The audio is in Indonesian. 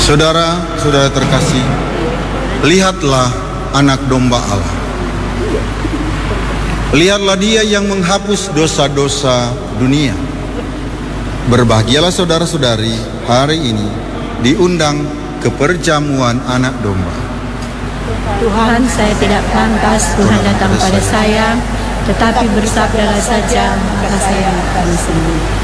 Saudara-saudara terkasih, lihatlah anak domba Allah. Lihatlah dia yang menghapus dosa-dosa dunia. Berbahagialah saudara-saudari hari ini diundang ke perjamuan anak domba. Tuhan, saya tidak pantas Tuhan datang pada saya, tetapi bersabdalah saja, maka saya akan sembuh.